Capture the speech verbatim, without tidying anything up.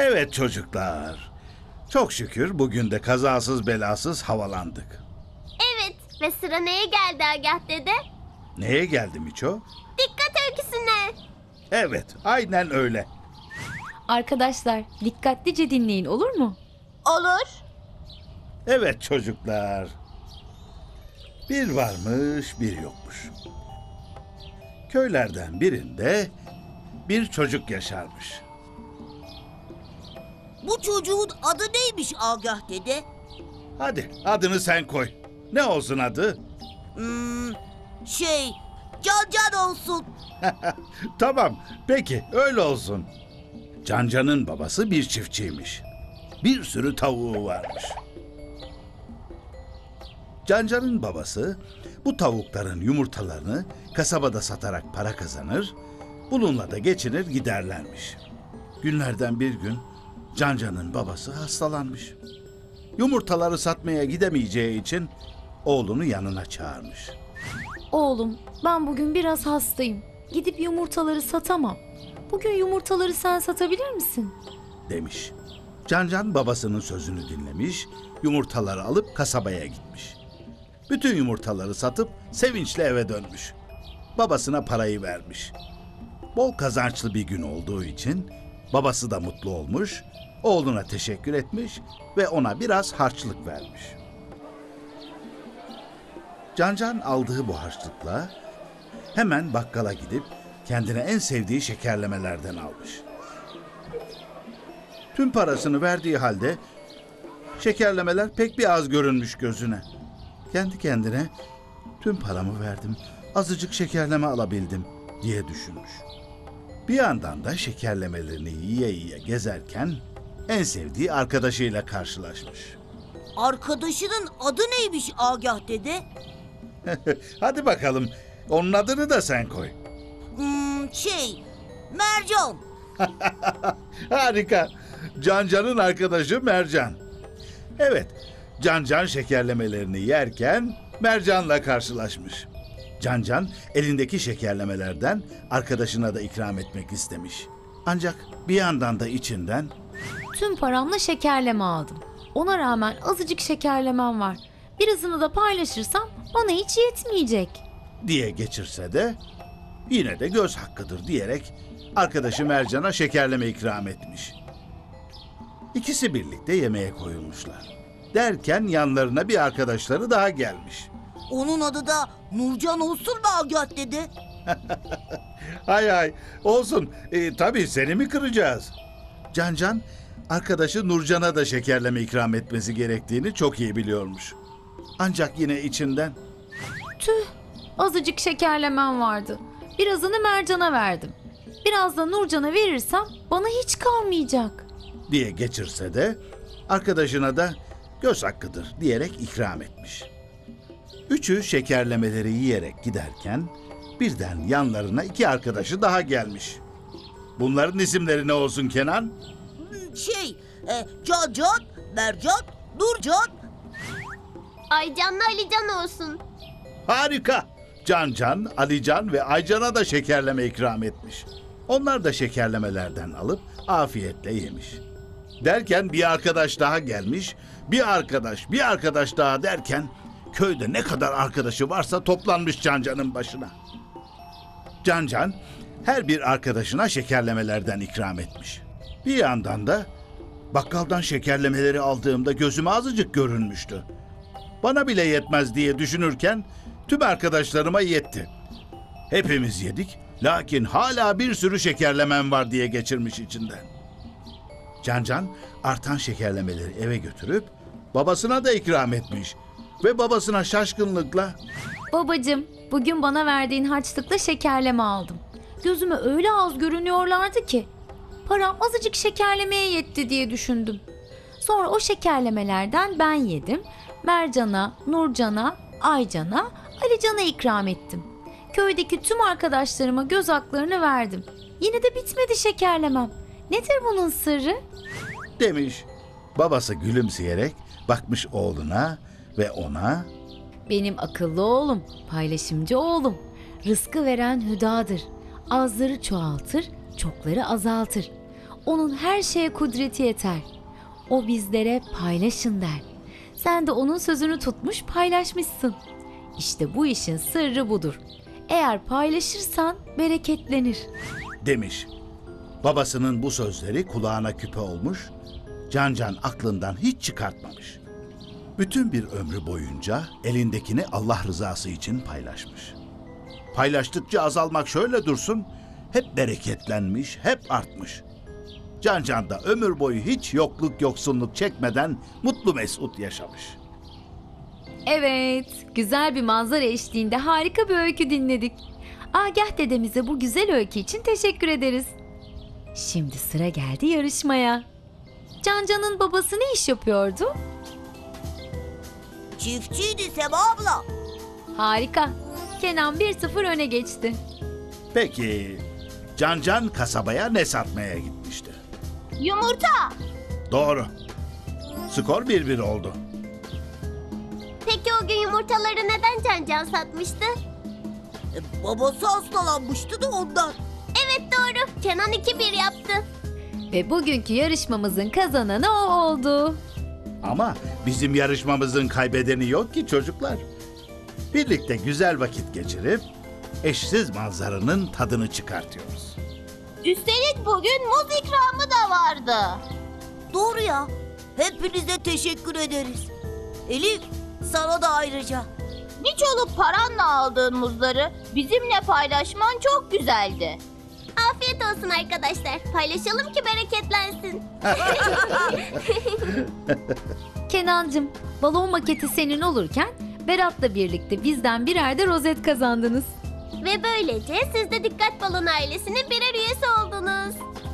Evet çocuklar. Çok şükür bugün de kazasız belasız havalandık. Evet ve sıra neye geldi Agah dede? Neye geldi Miço? Dikkat öyküsüne. Evet, aynen öyle. Arkadaşlar dikkatlice dinleyin, olur mu? Olur. Evet çocuklar. Bir varmış, bir yokmuş. Köylerden birinde bir çocuk yaşarmış. Bu çocuğun adı neymiş Agah dede? Hadi adını sen koy. Ne olsun adı? Hmm, şey, Can Can olsun. Tamam, peki öyle olsun. Cancan'ın babası bir çiftçiymiş. Bir sürü tavuğu varmış. Cancan'ın babası bu tavukların yumurtalarını kasabada satarak para kazanır, bununla da geçinir giderlermiş. Günlerden bir gün Cancan'ın babası hastalanmış. Yumurtaları satmaya gidemeyeceği için oğlunu yanına çağırmış. Oğlum, ben bugün biraz hastayım. Gidip yumurtaları satamam. Bugün yumurtaları sen satabilir misin? Demiş. Cancan babasının sözünü dinlemiş, yumurtaları alıp kasabaya gitmiş. Bütün yumurtaları satıp sevinçle eve dönmüş. Babasına parayı vermiş. Bol kazançlı bir gün olduğu için babası da mutlu olmuş, oğluna teşekkür etmiş ve ona biraz harçlık vermiş. Cancan aldığı bu harçlıkla hemen bakkala gidip kendine en sevdiği şekerlemelerden almış. Tüm parasını verdiği halde şekerlemeler pek bir az görünmüş gözüne. Kendi kendine tüm paramı verdim, azıcık şekerleme alabildim diye düşünmüş. Bir yandan da şekerlemelerini yiye yiye gezerken en sevdiği arkadaşıyla karşılaşmış. Arkadaşının adı neymiş Agah dede? Hadi bakalım, onun adını da sen koy. Hmm, şey, Mercan. Harika. Cancan'ın arkadaşı Mercan. Evet, Cancan şekerlemelerini yerken Mercan'la karşılaşmış. Cancan elindeki şekerlemelerden arkadaşına da ikram etmek istemiş. Ancak bir yandan da içinden Tüm paramla şekerleme aldım. Ona rağmen azıcık şekerlemem var. Birazını da paylaşırsam bana hiç yetmeyecek. diye geçirse de yine de göz hakkıdır diyerek arkadaşı Mercan'a şekerleme ikram etmiş. İkisi birlikte yemeğe koyulmuşlar. Derken yanlarına bir arkadaşları daha gelmiş. Onun adı da Nurcan olsun mu Agah dede? Hay hay, olsun. E, tabii seni mi kıracağız? Cancan arkadaşı Nurcan'a da şekerleme ikram etmesi gerektiğini çok iyi biliyormuş. Ancak yine içinden Tüh, azıcık şekerlemem vardı. Birazını Mercan'a verdim. Biraz da Nurcan'a verirsem bana hiç kalmayacak. diye geçirse de arkadaşına da göz hakkıdır diyerek ikram etmiş. Üçü şekerlemeleri yiyerek giderken birden yanlarına iki arkadaşı daha gelmiş. Bunların isimleri ne olsun Kenan? Hmm, şey, e, Can Can, Mercan, Nurcan. Aycan'la Alican olsun. Harika! Cancan, Alican ve Aycan'a da şekerleme ikram etmiş. Onlar da şekerlemelerden alıp afiyetle yemiş. Derken bir arkadaş daha gelmiş, bir arkadaş, bir arkadaş daha derken köyde ne kadar arkadaşı varsa toplanmış Cancan'ın başına. Cancan her bir arkadaşına şekerlemelerden ikram etmiş. Bir yandan da bakkaldan şekerlemeleri aldığımda gözüme azıcık görünmüştü. Bana bile yetmez diye düşünürken tüm arkadaşlarıma yetti. Hepimiz yedik, lakin hala bir sürü şekerlemem var diye geçirmiş içinden. Cancan artan şekerlemeleri eve götürüp babasına da ikram etmiş ve babasına şaşkınlıkla Babacığım, bugün bana verdiğin harçlıkla şekerleme aldım. Gözüme öyle az görünüyorlardı ki. Param azıcık şekerlemeye yetti diye düşündüm. Sonra o şekerlemelerden ben yedim. Mercan'a, Nurcan'a, Aycan'a, Alican'a ikram ettim. Köydeki tüm arkadaşlarıma göz haklarını verdim. Yine de bitmedi şekerlemem. Nedir bunun sırrı? demiş. Babası gülümseyerek bakmış oğluna ve ona Benim akıllı oğlum, paylaşımcı oğlum. Rızkı veren hüdadır. Azları çoğaltır, çokları azaltır. Onun her şeye kudreti yeter. O bizlere paylaşın der. Sen de onun sözünü tutmuş paylaşmışsın. İşte bu işin sırrı budur. Eğer paylaşırsan bereketlenir. Demiş. Babasının bu sözleri kulağına küpe olmuş, Can Can aklından hiç çıkartmamış. Bütün bir ömrü boyunca elindekini Allah rızası için paylaşmış. Paylaştıkça azalmak şöyle dursun, hep bereketlenmiş, hep artmış. Can Can da ömür boyu hiç yokluk yoksunluk çekmeden mutlu mesut yaşamış. Evet, güzel bir manzara eşliğinde harika bir öykü dinledik. Agah dedemize bu güzel öykü için teşekkür ederiz. Şimdi sıra geldi yarışmaya. Can Can'ın babası ne iş yapıyordu? Çiftçiydi Sema abla. Harika. Kenan bir sıfır öne geçti. Peki, Can Can kasabaya ne satmaya gitmişti? Yumurta. Doğru. Skor bir bir oldu. Peki o gün yumurtaları neden Can Can satmıştı? E, babası hastalanmıştı da ondan. Evet doğru. Kenan iki bir yaptı. Ve bugünkü yarışmamızın kazananı o oldu. Ama bizim yarışmamızın kaybedeni yok ki çocuklar. Birlikte güzel vakit geçirip eşsiz manzaranın tadını çıkartıyoruz. Üstelik bugün muz ikramı da vardı. Doğru ya. Hepinize teşekkür ederiz. Elif, sana da ayrıca. Hiç olup paranla aldığın muzları bizimle paylaşman çok güzeldi. Afiyet olsun arkadaşlar. Paylaşalım ki bereketlensin. Kenancığım, balon maketi senin olurken Berat'la birlikte bizden birer de rozet kazandınız. Ve böylece siz de Dikkat Balon ailesinin birer üyesi oldunuz.